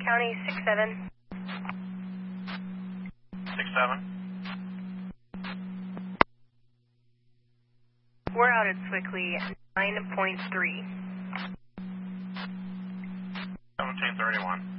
County, 6-7. 6-7. We're out at Swickley, 9.3. 1731.